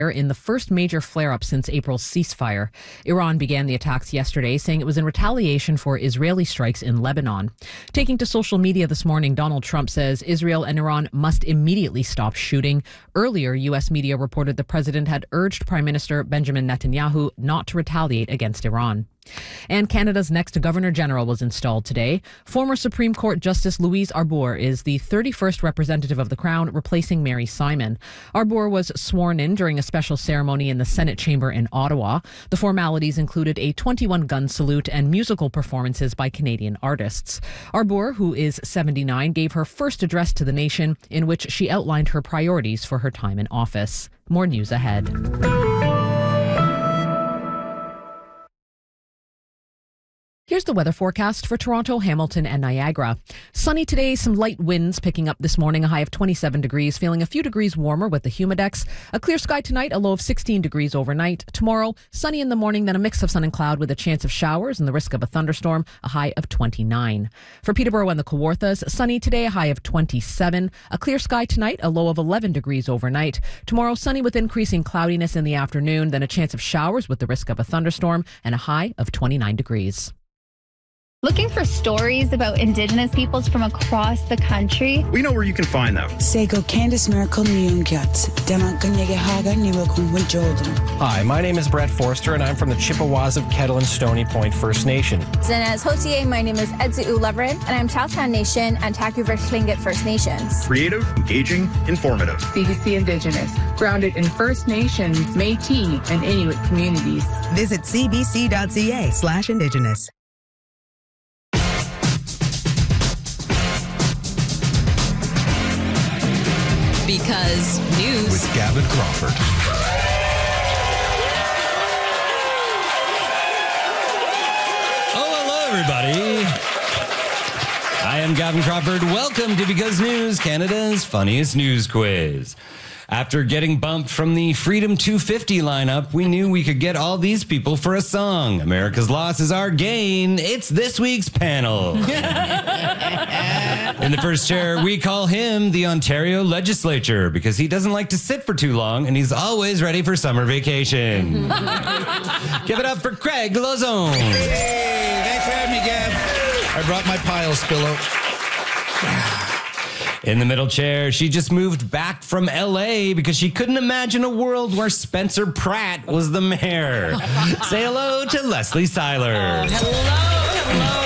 in the first major flare-up since April's ceasefire. Iran began the attacks yesterday, saying it was in retaliation for Israeli strikes in Lebanon. Taking to social media this morning, Donald Trump says Israel and Iran must immediately stop shooting. Earlier, U.S. media reported the president had urged Prime Minister Benjamin Netanyahu not to retaliate against Iran. And Canada's next Governor-General was installed today. Former Supreme Court Justice Louise Arbour is the 31st representative of the Crown, replacing Mary Simon. Arbour was sworn in during a special ceremony in the Senate chamber in Ottawa. The formalities included a 21-gun salute and musical performances by Canadian artists. Arbour, who is 79, gave her first address to the nation, in which she outlined her priorities for her time in office. More news ahead. Here's the weather forecast for Toronto, Hamilton, and Niagara. Sunny today, some light winds picking up this morning, a high of 27 degrees, feeling a few degrees warmer with the humidex. A clear sky tonight, a low of 16 degrees overnight. Tomorrow, sunny in the morning, then a mix of sun and cloud with a chance of showers and the risk of a thunderstorm, a high of 29. For Peterborough and the Kawarthas, sunny today, a high of 27. A clear sky tonight, a low of 11 degrees overnight. Tomorrow, sunny with increasing cloudiness in the afternoon, then a chance of showers with the risk of a thunderstorm, and a high of 29 degrees. Looking for stories about Indigenous peoples from across the country? We know where you can find them. Hi, my name is Brett Forster, and I'm from the Chippewas of Kettle and Stony Point First Nation. Zinez Hotier, my name is Edzu Leverin, and I'm Tahltan Nation and Taku-Versh Tlingit First Nations. Creative, engaging, informative. CBC Indigenous, grounded in First Nations, Métis, and Inuit communities. Visit cbc.ca/Indigenous. Because news with Gavin Crawford. Oh, hello, everybody. I am Gavin Crawford. Welcome to Because News, Canada's funniest news quiz. After getting bumped from the Freedom 250 lineup, we knew we could get all these people for a song. America's loss is our gain. It's this week's panel. In the first chair, we call him the Ontario Legislature because he doesn't like to sit for too long and he's always ready for summer vacation. Give it up for Craig Lozone. Hey, thanks for having me, Gav. I brought my Piles pillow. In the middle chair, she just moved back from L.A. because she couldn't imagine a world where Spencer Pratt was the mayor. Say hello to Leslie Seiler. Hello.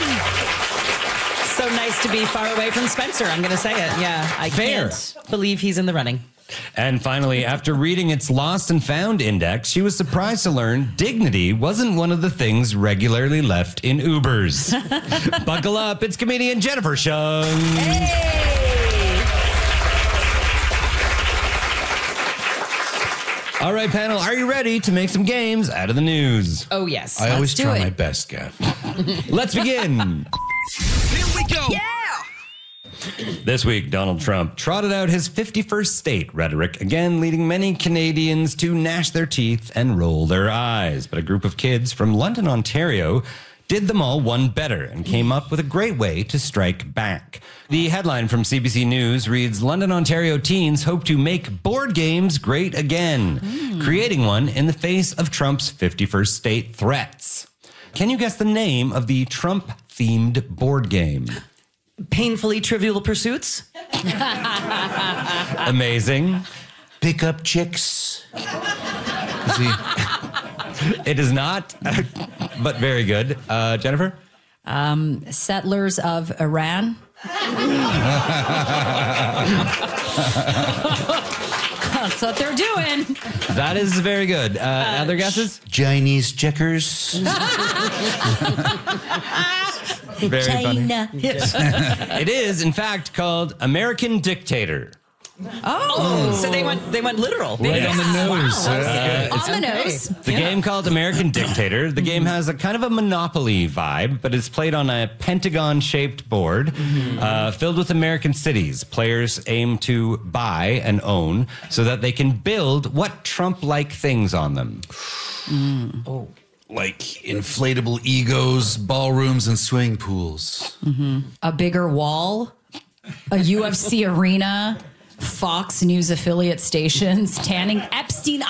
So nice to be far away from Spencer. I'm going to say it. Yeah, I can't believe he's in the running. And finally, after reading its Lost and Found index, she was surprised to learn dignity wasn't one of the things regularly left in Ubers. Buckle up, it's comedian Jennifer Shung. Hey! All right, panel, are you ready to make some games out of the news? Oh, yes. I always try my best, Gav. Let's begin. Here we go. Yeah! This week, Donald Trump trotted out his 51st state rhetoric, again leading many Canadians to gnash their teeth and roll their eyes. But a group of kids from London, Ontario, did them all one better and came up with a great way to strike back. The headline from CBC News reads, London, Ontario teens hope to make board games great again, creating one in the face of Trump's 51st state threats. Can you guess the name of the Trump-themed board game? Painfully Trivial Pursuits? Amazing. Pick up chicks. It is not, but very good. Jennifer? Settlers of Iran. That's what they're doing. That is very good. Other guesses? Chinese checkers. Very China. funny. It is, in fact, called American Dictator. Oh, so they went literal. Right on the nose. Wow, on the nose. It's a game called American Dictator. The game has a kind of a Monopoly vibe, but it's played on a pentagon-shaped board filled with American cities. Players aim to buy and own so that they can build what Trump-like things on them. Oh. Like inflatable egos, ballrooms, and swimming pools. A bigger wall, a UFC arena, Fox News affiliate stations, tanning, Epstein